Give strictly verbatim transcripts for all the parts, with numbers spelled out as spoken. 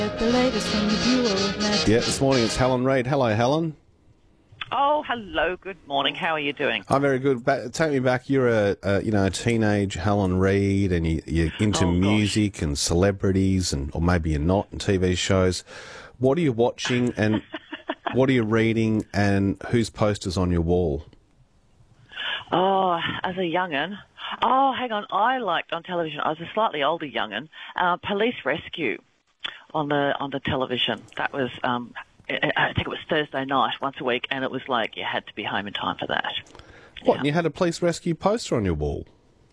The latest from the duo of Matt. Yeah, this morning it's Helen Reid. Hello, Helen. Oh, hello. Good morning. How are you doing? I'm very good. Ba- take me back. You're a, a you know a teenage Helen Reid, and you, you're into Oh, music gosh. and celebrities, and or maybe you're not, and T V shows. What are you watching, and what are you reading, and whose posters on your wall? Oh, as a young'un. Oh, hang on. I liked on television. I was a slightly older young'un. Uh, Police Rescue on the on the television. That was. Um, I think it was Thursday night, once a week, and it was like you had to be home in time for that. What? Yeah. And you had a police rescue poster on your wall?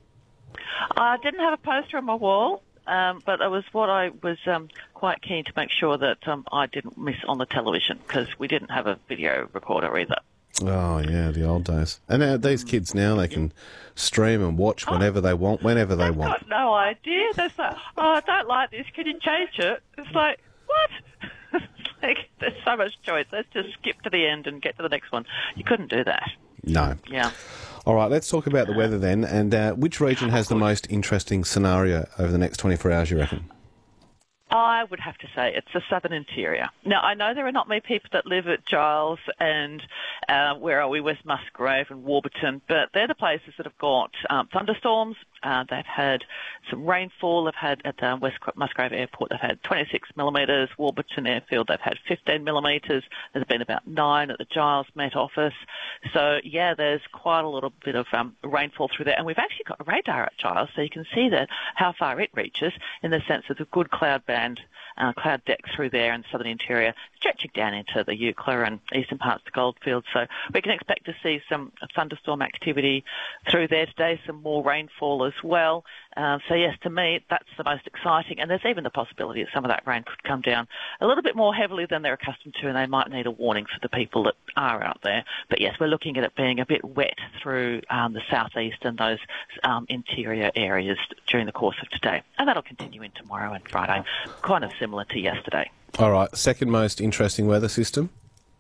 I didn't have a poster on my wall, um, but it was what I was um, quite keen to make sure that um, I didn't miss on the television, because we didn't have a video recorder either. Oh, yeah, the old days. And uh, these kids now, they can stream and watch whenever they want, whenever they I've want. got no idea. They're like, oh, I don't like this. Can you change it? It's like, what? It's like, there's so much choice. Let's just skip to the end and get to the next one. You couldn't do that. No. Yeah. All right, let's talk about the weather then. And uh, which region has the most interesting scenario over the next twenty-four hours, you reckon? I would have to say it's the southern interior. Now, I know there are not many people that live at Giles and, uh, where are we, West Musgrave and Warburton, but they're the places that have got um, thunderstorms. Uh, they've had some rainfall. They've had at um, West Musgrave Airport, they've had twenty-six millimetres. Warburton Airfield, they've had fifteen millimetres. There's been about nine at the Giles Met Office. So, yeah, there's quite a little bit of um, rainfall through there. And we've actually got a radar at Giles, so you can see that how far it reaches in the sense of the good cloud band, uh, cloud deck through there in the southern interior, stretching down into the Eucla and eastern parts of the Goldfields. So we can expect to see some thunderstorm activity through there today, some more rainfall as well. Uh, so yes, to me, that's the most exciting. And there's even the possibility that some of that rain could come down a little bit more heavily than they're accustomed to, and they might need a warning for the people that are out there. But yes, we're looking at it being a bit wet through um, the southeast and those um, interior areas during the course of today. And that'll continue in tomorrow and Friday, kind of similar to yesterday. All right, second most interesting weather system?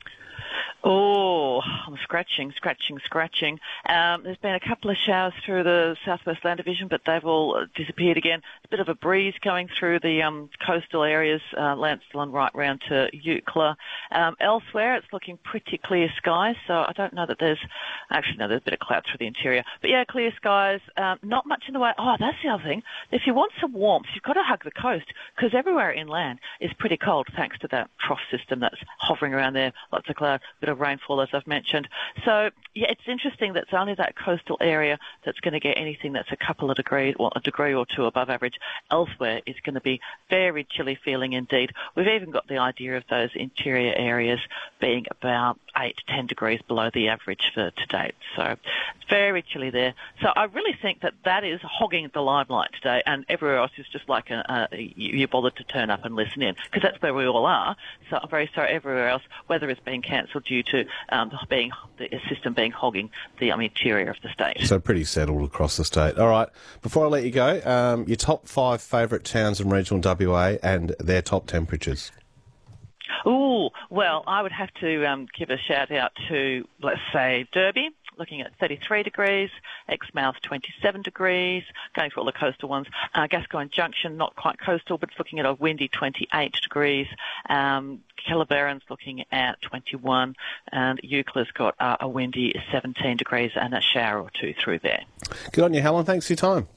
Oh, I'm scratching, scratching, scratching. Um, there's been a couple of showers through the Southwest Land Division, but they've all disappeared again. A bit of a breeze going through the um, coastal areas, uh, Lancel and right round to Eucla. Um, elsewhere, it's looking pretty clear skies, so I don't know that there's... Actually, no, there's a bit of cloud through the interior. But yeah, clear skies, um, not much in the way... Oh, that's the other thing. If you want some warmth, you've got to hug the coast, because everywhere inland is pretty cold, thanks to that trough system that's hovering around there. Lots of cloud, bit of rainfall, as I've mentioned. So, yeah, it's interesting that it's only that coastal area that's going to get anything that's a couple of degrees, or a degree or two above average. Elsewhere is going to be very chilly feeling indeed. We've even got the idea of those interior areas being about eight to ten degrees below the average for today. So it's very chilly there. So I really think that that is hogging the limelight today, and everywhere else is just like a, a, you, you bothered to turn up and listen in, because that's where we all are. So I'm very sorry everywhere else, weather is being cancelled due to um, being the system being hogging the um, interior of the state. So pretty settled across the state. All right, before I let you go, um, your top five favourite towns in regional W A and their top temperatures. Ooh, well, I would have to um, give a shout out to, let's say, Derby, looking at thirty-three degrees, Exmouth twenty-seven degrees, going through all the coastal ones. Uh, Gascoyne Junction, not quite coastal, but it's looking at a windy twenty-eight degrees. Um, Kellerberrin's looking at twenty-one, and Eucla's got uh, a windy seventeen degrees and a shower or two through there. Good on you, Helen. Thanks for your time.